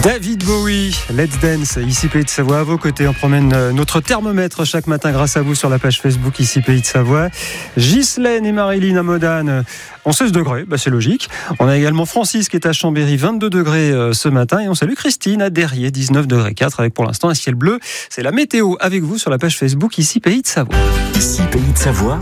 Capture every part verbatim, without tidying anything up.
David Bowie, Let's Dance, ici Pays de Savoie, à vos côtés. On promène notre thermomètre chaque matin grâce à vous sur la page Facebook ici Pays de Savoie. Ghislaine et Marilyn à Modane ont seize degrés, bah c'est logique. On a également Francis qui est à Chambéry, vingt-deux degrés ce matin. Et on salue Christine à Derrier, dix-neuf degrés quatre, avec pour l'instant un ciel bleu. C'est la météo avec vous sur la page Facebook ici Pays de Savoie. Ici Pays de Savoie,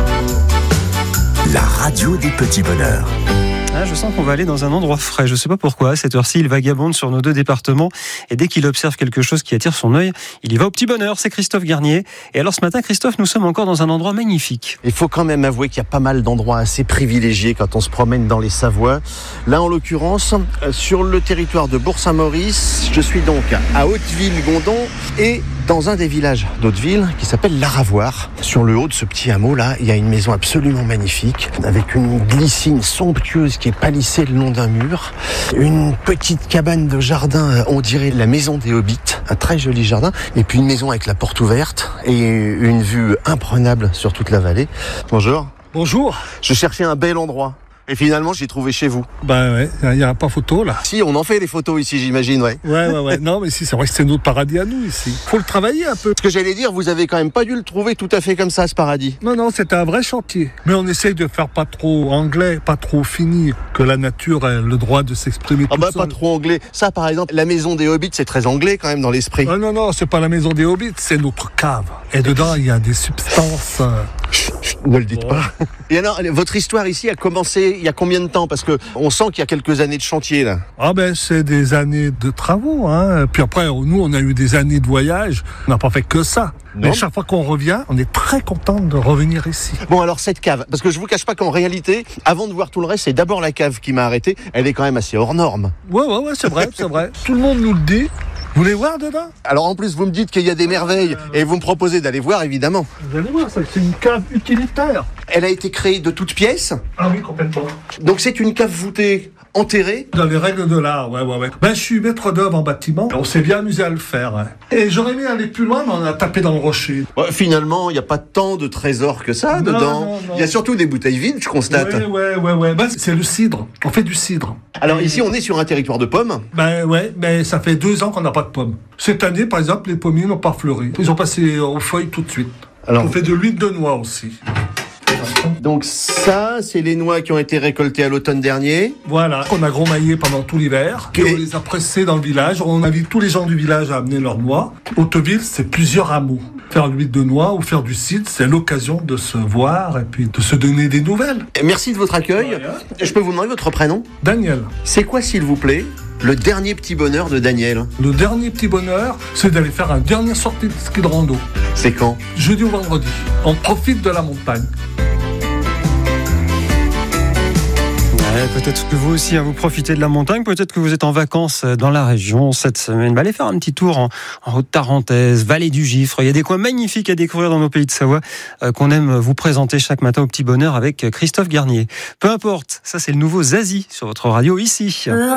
la radio des petits bonheurs. Ah, je sens qu'on va aller dans un endroit frais. Je ne sais pas pourquoi. À cette heure-ci, il vagabonde sur nos deux départements. Et dès qu'il observe quelque chose qui attire son œil, il y va au petit bonheur. C'est Christophe Garnier. Et alors ce matin, Christophe, nous sommes encore dans un endroit magnifique. Il faut quand même avouer qu'il y a pas mal d'endroits assez privilégiés quand on se promène dans les Savoies. Là, en l'occurrence, sur le territoire de Bourg-Saint-Maurice, je suis donc à Hauteville-Gondon et dans un des villages d'Hauteville qui s'appelle l'Aravoire. Sur le haut de ce petit hameau-là, il y a une maison absolument magnifique avec une glycine somptueuse qui est palissée le long d'un mur. Une petite cabane de jardin, on dirait la maison des Hobbits, un très joli jardin. Et puis une maison avec la porte ouverte et une vue imprenable sur toute la vallée. Bonjour. Bonjour. Je cherchais un bel endroit. Et finalement, j'ai trouvé chez vous. Bah ouais, il n'y a pas photo là. Si, on en fait des photos ici, j'imagine, ouais. Ouais, ouais, ouais. Non, mais si, c'est vrai que c'est notre paradis à nous ici. Faut le travailler un peu. Ce que j'allais dire, vous avez quand même pas dû le trouver tout à fait comme ça, ce paradis. Non, non, c'était un vrai chantier. Mais on essaye de faire pas trop anglais, pas trop fini, que la nature ait le droit de s'exprimer. Ah bah seul. Pas trop anglais. Ça, par exemple, la maison des Hobbits, c'est très anglais quand même dans l'esprit. Ah non, non, c'est pas la maison des Hobbits, c'est notre cave. Et dedans, il y a des substances. Euh... Chut, chut, ne le dites ouais. pas. Et alors, votre histoire ici a commencé il y a combien de temps ? Parce que on sent qu'il y a quelques années de chantier là. Ah ben c'est des années de travaux, hein. Puis après nous on a eu des années de voyage. On n'a pas fait que ça. Non. Mais chaque fois qu'on revient, on est très content de revenir ici. Bon alors cette cave, parce que je vous cache pas qu'en réalité, avant de voir tout le reste, c'est d'abord la cave qui m'a arrêté. Elle est quand même assez hors norme. Ouais ouais ouais c'est vrai c'est vrai. Tout le monde nous le dit. Vous voulez voir dedans ? Alors en plus vous me dites qu'il y a des merveilles et vous me proposez d'aller voir évidemment. Vous allez voir, ça, c'est une cave utilitaire. Elle a été créée de toutes pièces. Ah oui, complètement. Donc c'est une cave voûtée enterrée. Dans les règles de l'art, ouais, ouais, ouais. Ben, je suis maître d'œuvre en bâtiment. On s'est bien amusé à le faire. Hein. Et j'aurais aimé aller plus loin, mais on a tapé dans le rocher. Ouais, finalement, il n'y a pas tant de trésors que ça non, dedans. Non, non. Il y a surtout des bouteilles vides, je constate. Ouais, ouais, ouais, ouais. Ben, c'est le cidre. On fait du cidre. Alors ici, on est sur un territoire de pommes. Ben ouais, mais ça fait deux ans qu'on n'a pas de pommes. Cette année, par exemple, les pommiers n'ont pas fleuri. Ils ont passé aux feuilles tout de suite. Alors, on fait de l'huile de noix aussi. Donc ça, c'est les noix qui ont été récoltées à l'automne dernier. Voilà, qu'on a gros-maillé pendant tout l'hiver. Et on les a pressées dans le village. On invite tous les gens du village à amener leurs noix. Hauteville, c'est plusieurs hameaux. Faire l'huile de noix ou faire du cidre, c'est l'occasion de se voir et puis de se donner des nouvelles. Merci de votre accueil. Ouais. Je peux vous demander votre prénom ? Daniel. C'est quoi, s'il vous plaît, le dernier petit bonheur de Daniel ? Le dernier petit bonheur, c'est d'aller faire un dernier sortie de ski de rando. C'est quand ? Jeudi ou vendredi. On profite de la montagne. Ouais, peut-être que vous aussi, hein, vous profitez de la montagne, peut-être que vous êtes en vacances dans la région cette semaine. Bah, allez faire un petit tour en, en Haute-Tarentaise, Vallée du Gifre. Il y a des coins magnifiques à découvrir dans nos pays de Savoie euh, qu'on aime vous présenter chaque matin au petit bonheur avec Christophe Garnier. Peu importe, ça c'est le nouveau Zazie sur votre radio ici.